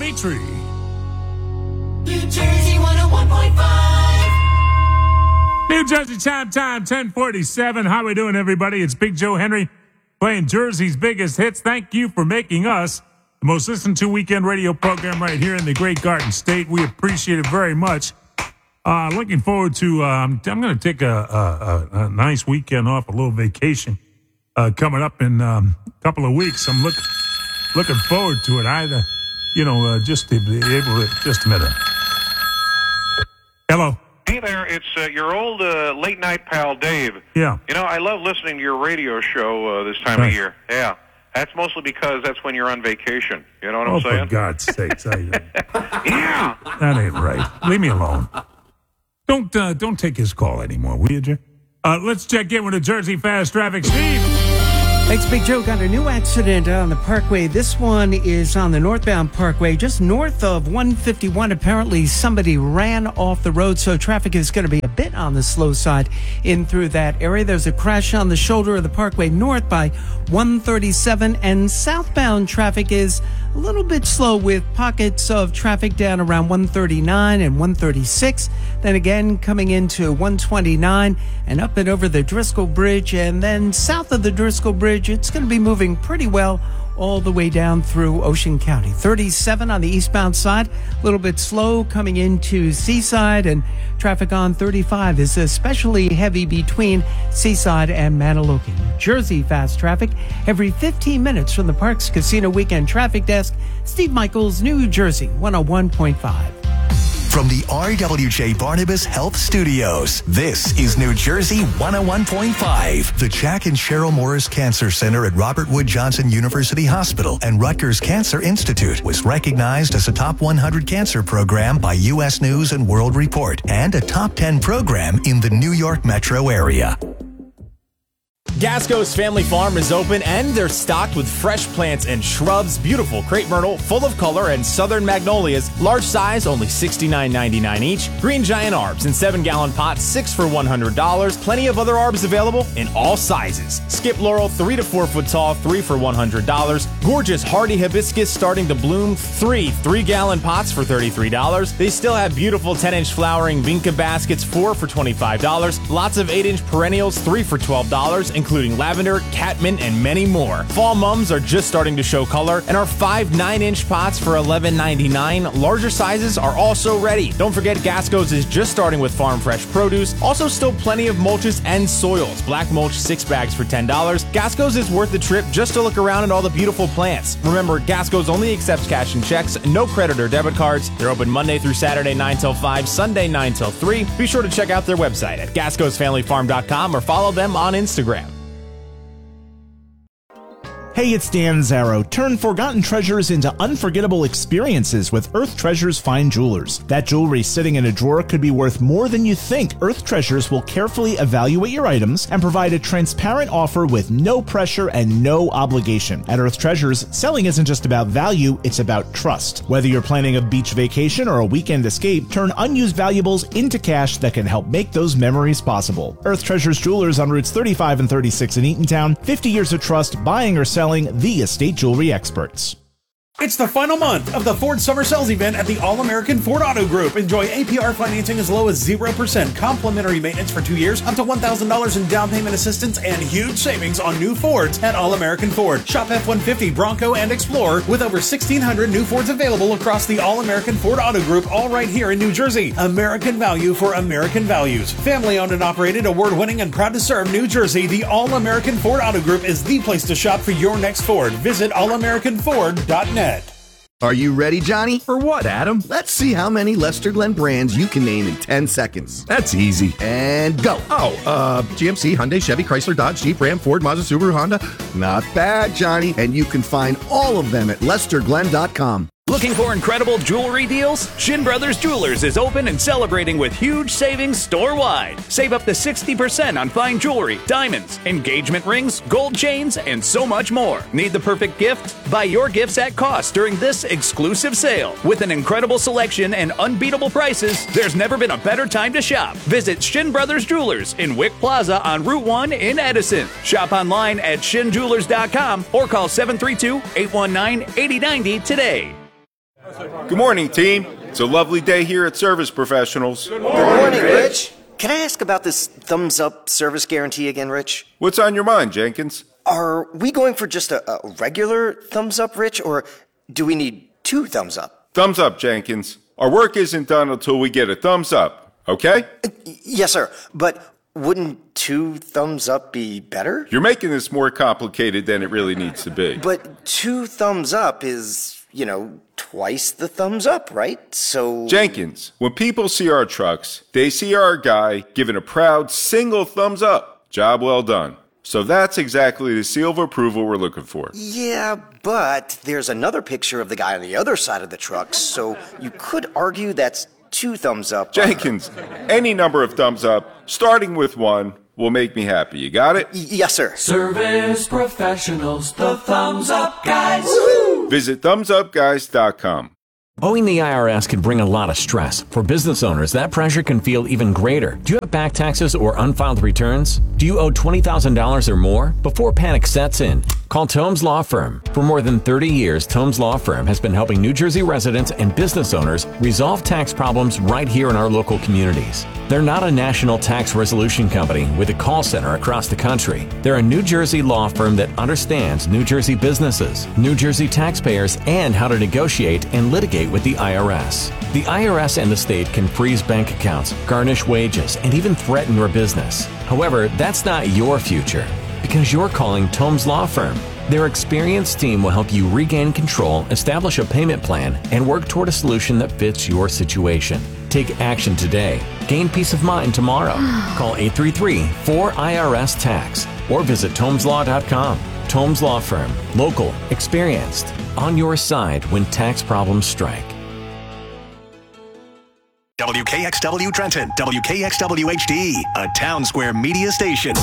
Dimitri. New Jersey 101.5. New Jersey time, 1047. How we doing, everybody? It's Big Joe Henry playing Jersey's biggest hits. Thank you for making us the most listened to weekend radio program right here in the Great Garden State. We appreciate it very much. Looking forward to, I'm going to take a nice weekend off, a little vacation coming up in a couple of weeks. I'm looking forward to it. Just to be able to, just a minute. Hello. Hey there, it's your old late-night pal, Dave. Yeah. You know, I love listening to your radio show this time of year. Yeah. That's mostly because that's when you're on vacation. You know what I'm saying? For God's sakes. Yeah. That ain't right. Leave me alone. Don't take his call anymore, will you, Jay? Let's check in with the Jersey Fast Traffic. Steve. Thanks, Big Joe. Got a new accident on the Parkway. This one is on the northbound Parkway, just north of 151. Apparently, somebody ran off the road, so traffic is going to be a bit on the slow side in through that area. There's a crash on the shoulder of the Parkway north by 137, and southbound traffic is a little bit slow with pockets of traffic down around 139 and 136. Then again, coming into 129 and up and over the Driscoll Bridge, and then south of the Driscoll Bridge, it's going to be moving pretty well all the way down through Ocean County. 37 on the eastbound side, a little bit slow coming into Seaside, and traffic on 35 is especially heavy between Seaside and Manahawkin. New Jersey fast traffic every 15 minutes from the Parks Casino Weekend Traffic Desk. Steve Michaels, New Jersey 101.5. From the RWJ Barnabas Health Studios, this is New Jersey 101.5. The Jack and Cheryl Morris Cancer Center at Robert Wood Johnson University Hospital and Rutgers Cancer Institute was recognized as a top 100 cancer program by U.S. News and World Report and a top 10 program in the New York metro area. Gasco's Family Farm is open and they're stocked with fresh plants and shrubs, beautiful crepe myrtle, full of color, and southern magnolias, large size, only $69.99 each, green giant arbs in 7-gallon pots, 6 for $100, plenty of other arbs available in all sizes. Skip laurel, 3 to 4 foot tall, 3 for $100, gorgeous hardy hibiscus starting to bloom, 3-gallon pots for $33. They still have beautiful 10-inch flowering vinca baskets, 4 for $25, lots of 8-inch perennials, 3 for $12, including lavender, catmint, and many more. Fall mums are just starting to show color, and our 5 9-inch pots for $11.99. Larger sizes are also ready. Don't forget Gasco's is just starting with farm fresh produce. Also still plenty of mulches and soils. Black mulch 6 bags for $10. Gasco's is worth the trip just to look around at all the beautiful plants. Remember, Gasco's only accepts cash and checks, no credit or debit cards. They're open Monday through Saturday 9 till 5, Sunday 9 till 3. Be sure to check out their website at gascosfamilyfarm.com or follow them on Instagram. Hey, it's Dan Zarrow. Turn forgotten treasures into unforgettable experiences with Earth Treasures Fine Jewelers. That jewelry sitting in a drawer could be worth more than you think. Earth Treasures will carefully evaluate your items and provide a transparent offer with no pressure and no obligation. At Earth Treasures, selling isn't just about value, it's about trust. Whether you're planning a beach vacation or a weekend escape, turn unused valuables into cash that can help make those memories possible. Earth Treasures Jewelers on routes 35 and 36 in Eatontown. 50 years of trust, buying or selling, the estate jewelry experts. It's the final month of the Ford Summer Sales Event at the All-American Ford Auto Group. Enjoy APR financing as low as 0%, complimentary maintenance for 2 years, up to $1,000 in down payment assistance, and huge savings on new Fords at All-American Ford. Shop F-150, Bronco, and Explorer with over 1,600 new Fords available across the All-American Ford Auto Group, all right here in New Jersey. American value for American values. Family owned and operated, award-winning, and proud to serve New Jersey, the All-American Ford Auto Group is the place to shop for your next Ford. Visit allamericanford.net. Are you ready, Johnny? For what, Adam? Let's see how many Lester Glenn brands you can name in 10 seconds. That's easy. And go. GMC, Hyundai, Chevy, Chrysler, Dodge, Jeep, Ram, Ford, Mazda, Subaru, Honda. Not bad, Johnny. And you can find all of them at LesterGlenn.com. Looking for incredible jewelry deals? Shin Brothers Jewelers is open and celebrating with huge savings store-wide. Save up to 60% on fine jewelry, diamonds, engagement rings, gold chains, and so much more. Need the perfect gift? Buy your gifts at cost during this exclusive sale. With an incredible selection and unbeatable prices, there's never been a better time to shop. Visit Shin Brothers Jewelers in Wick Plaza on Route 1 in Edison. Shop online at shinjewelers.com or call 732-819-8090 today. Good morning, team. It's a lovely day here at Service Professionals. Good morning, Rich. Can I ask about this thumbs up service guarantee again, Rich? What's on your mind, Jenkins? Are we going for just a regular thumbs up, Rich, or do we need 2 thumbs up? Thumbs up, Jenkins. Our work isn't done until we get a thumbs up, okay? Yes, sir. But wouldn't 2 thumbs up be better? You're making this more complicated than it really needs to be. But 2 thumbs up is, twice the thumbs up, right? So... Jenkins, when people see our trucks, they see our guy giving a proud single thumbs up. Job well done. So that's exactly the seal of approval we're looking for. Yeah, but there's another picture of the guy on the other side of the truck, so you could argue that's 2 thumbs up. Jenkins, any number of thumbs up, starting with 1, will make me happy. You got it? Yes, sir. Service Professionals, the thumbs up guys. Visit thumbsupguys.com. Owing the IRS can bring a lot of stress. For business owners, that pressure can feel even greater. Do you have back taxes or unfiled returns? Do you owe $20,000 or more? Before panic sets in, call Tomes Law Firm. For more than 30 years, Tomes Law Firm has been helping New Jersey residents and business owners resolve tax problems right here in our local communities. They're not a national tax resolution company with a call center across the country. They're a New Jersey law firm that understands New Jersey businesses, New Jersey taxpayers, and how to negotiate and litigate with the IRS. The IRS and the state can freeze bank accounts, garnish wages, and even threaten your business. However, that's not your future because you're calling Tomes Law Firm. Their experienced team will help you regain control, establish a payment plan, and work toward a solution that fits your situation. Take action today. Gain peace of mind tomorrow. Call 833-4IRS-TAX or visit TomesLaw.com. Tomes Law Firm. Local. Experienced. On your side when tax problems strike. WKXW Trenton, WKXW HD, a Town Square media station.